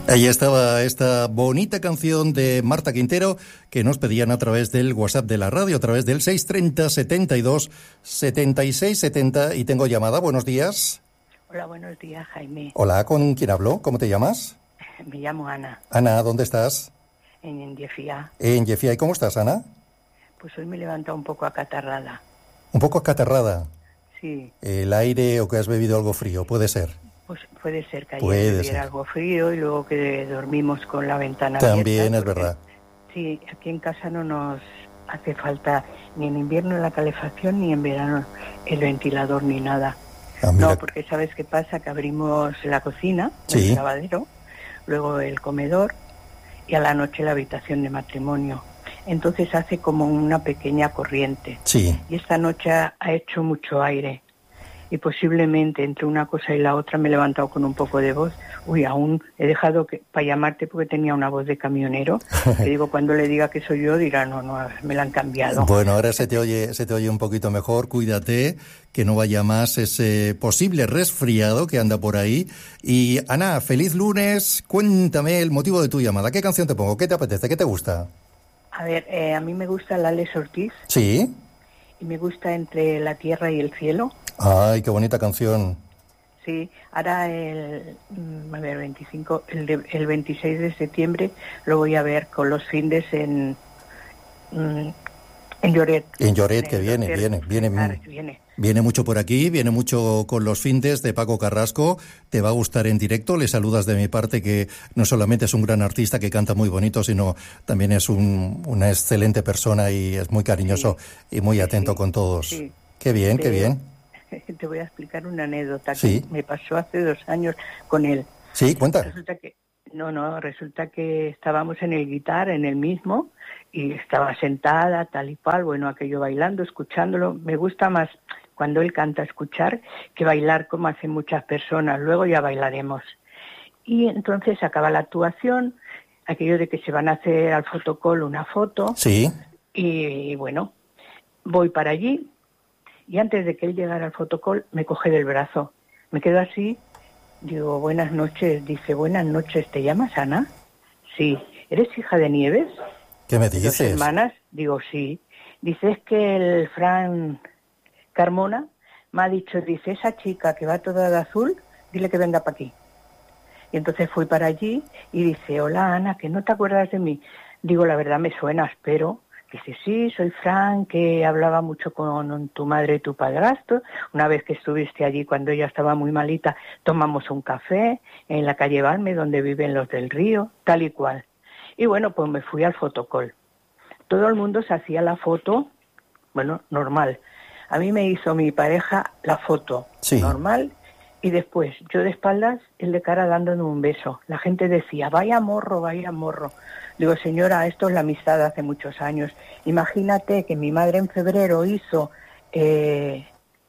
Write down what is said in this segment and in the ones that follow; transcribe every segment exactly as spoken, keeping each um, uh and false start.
Ahí estaba esta bonita canción de Marta Quintero que nos pedían a través del WhatsApp de la radio, a través del seis treinta, setenta y dos, setenta y seis setenta. Y tengo llamada. Buenos días. Hola, buenos días, Jaime. Hola, ¿con quién hablo? ¿Cómo te llamas? Me llamo Ana. Ana, ¿dónde estás? En, en Yefía. En Yefía. ¿Y cómo estás, Ana? Pues hoy me he levantado un poco acatarrada. ¿Un poco acatarrada? Sí. ¿El aire o que has bebido algo frío? Puede ser. Pues puede ser que ayer Puede bebiera ser. algo frío y luego que dormimos con la ventana También abierta. es verdad. Sí, aquí en casa no nos hace falta ni en invierno la calefacción ni en verano el ventilador ni nada. Ah, mira. No, porque ¿sabes qué pasa? Que abrimos la cocina, Sí. el lavadero, luego el comedor y a la noche la habitación de matrimonio. Entonces hace como una pequeña corriente. Sí. Y esta noche ha ha hecho mucho aire. Y posiblemente entre una cosa y la otra me he levantado con un poco de voz. Uy, aún he dejado que para llamarte porque tenía una voz de camionero. Que digo, cuando le diga que soy yo, dirá, no, no, me la han cambiado. Bueno, ahora se te oye, se te oye un poquito mejor. Cuídate, que no vaya más ese posible resfriado que anda por ahí. Y Ana, feliz lunes. Cuéntame el motivo de tu llamada. ¿Qué canción te pongo? ¿Qué te apetece? ¿Qué te gusta? A ver, eh, a mí me gusta la Alex Ortiz Sí. y me gusta Entre la tierra y el cielo. Ay, qué bonita canción. Sí, ahora el, mm, a ver, veinticinco, el, de- el veintiséis de septiembre lo voy a ver con los findes en, mm, en Lloret. En Lloret, En que el viene, hotel. viene, viene, Claro, que viene. viene mucho por aquí, viene mucho con los findes de Paco Carrasco. Te va a gustar en directo. Le saludas de mi parte, que no solamente es un gran artista que canta muy bonito, sino también es un, una excelente persona y es muy cariñoso y muy Sí, atento sí, con todos. sí. Qué bien, qué Te- bien. Te voy a explicar una anécdota Sí. que me pasó hace dos años con él. Sí, cuenta. Resulta que, no, no, resulta que estábamos en el guitar, en el mismo, y estaba sentada, tal y cual, bueno, aquello bailando, escuchándolo. Me gusta más cuando él canta escuchar que bailar como hacen muchas personas. Luego ya bailaremos. Y entonces acaba la actuación, aquello de que se van a hacer al fotocall una foto, Sí. y bueno, voy para allí, y antes de que él llegara al fotocall me coge del brazo. Me quedo así, digo, buenas noches. Dice, buenas noches, ¿te llamas Ana? Sí. ¿Eres hija de Nieves? ¿Qué me ¿Dos dices? hermanas? Digo, sí. Dice, es que el Fran Carmona me ha dicho, dice, esa chica que va toda de azul, dile que venga para aquí. Y entonces fui para allí y dice, hola Ana, que no te acuerdas de mí. Digo, la verdad me suenas, pero... Dice, sí, soy Fran, que hablaba mucho con tu madre y tu padrastro. Una vez que estuviste allí cuando ella estaba muy malita, tomamos un café en la calle Balme, donde viven los del Río, tal y cual. Y bueno, pues me fui al fotocall. Todo el mundo se hacía la foto, bueno, normal. A mí me hizo mi pareja la foto Sí. normal y después yo de espaldas, él de cara dándome un beso. La gente decía, vaya morro, vaya morro. Digo, señora, esto es la amistad de hace muchos años. Imagínate que mi madre en febrero hizo eh,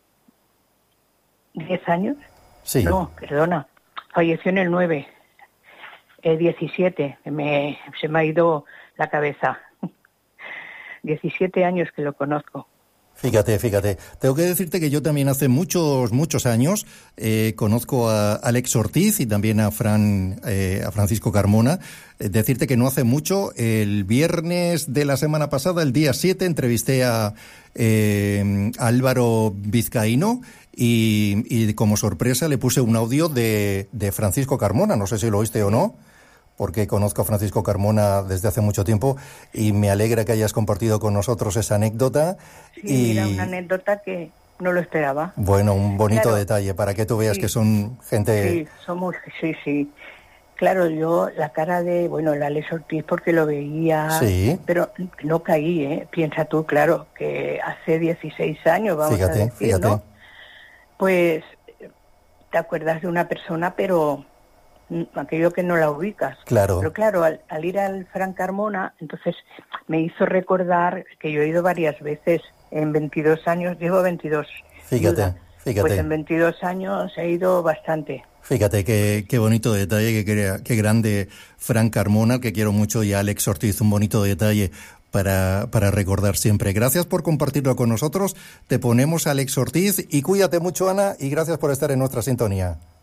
diez años. Sí. No, perdona, falleció en el nueve, eh, diecisiete, me, se me ha ido la cabeza. diecisiete años que lo conozco. Fíjate, fíjate. Tengo que decirte que yo también hace muchos, muchos años eh, conozco a Alex Ortiz y también a Fran, eh, a Francisco Carmona. Eh, decirte que no hace mucho, el viernes de la semana pasada, el día siete, entrevisté a eh, Álvaro Vizcaíno y, y como sorpresa le puse un audio de, de Francisco Carmona. No sé si lo oíste o no, porque conozco a Francisco Carmona desde hace mucho tiempo y me alegra que hayas compartido con nosotros esa anécdota. Sí, y mira, una anécdota que no lo esperaba. Bueno, un bonito Claro. detalle para que tú veas Sí. que son gente... Sí, somos, sí, sí. Claro, yo la cara de, bueno, la Alex Ortiz porque lo veía, Sí. pero no caí, ¿eh? Piensa tú, claro, que hace dieciséis años, vamos Fíjate, a decir, fíjate. ¿no? Pues te acuerdas de una persona, pero mm, aquello que no la ubicas. Claro. Pero claro, al, al ir al Fran Carmona, entonces me hizo recordar que yo he ido varias veces, en veintidós años, llevo veintidós. Fíjate, viuda. fíjate. Pues en veintidós años he ido bastante. Fíjate qué, qué bonito detalle, qué, qué, qué grande Fran Carmona, que quiero mucho, y Alex Ortiz, un bonito detalle para, para recordar siempre. Gracias por compartirlo con nosotros. Te ponemos a Alex Ortiz y cuídate mucho, Ana, y gracias por estar en nuestra sintonía.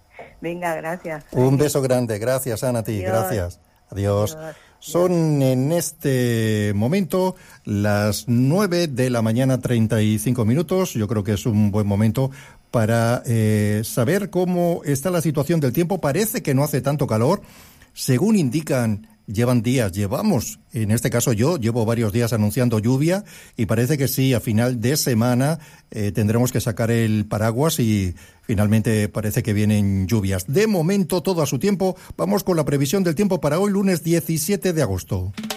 Venga, gracias. Un beso grande. Gracias, Ana, a ti. Adiós. Gracias. Adiós. Adiós. Son en este momento las nueve de la mañana, treinta y cinco minutos. Yo creo que es un buen momento para eh, saber cómo está la situación del tiempo. Parece que no hace tanto calor. Según indican, llevan días, llevamos, en este caso yo, llevo varios días anunciando lluvia y parece que sí, a final de semana eh, tendremos que sacar el paraguas y finalmente parece que vienen lluvias. De momento, todo a su tiempo. Vamos con la previsión del tiempo para hoy, lunes diecisiete de agosto.